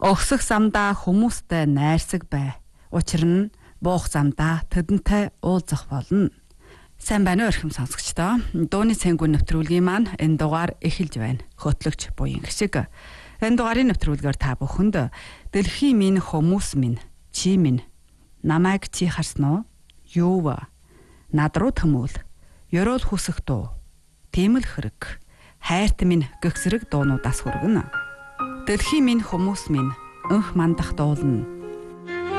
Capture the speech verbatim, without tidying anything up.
Өгсөх замдаа хүмүүстэй найрсаг бай. Учир нь буух замдаа тэдэнтэй уулзах болно. Сайн байна уу өрхөм сонсогчдоо. Дууны цэнгүүн нэвтрүүлгийн маань энэ дугаар эхэлж байна. Хөтлөгч буян гişиг. Энэ дугаарын нэвтрүүлгээр та бүхэнд дэлхийн минь хүмүүс минь чи минь намайг чи харсан уу? Юу вэ? Над руу төмөөл. Ёроол хүсэх дуу. Тийм л хэрэг. Хайрт минь гэх зэрэг дуунуудаас хүргэнэ. Дэлхийн минь хүмүүс минь өнх мандах дуулна.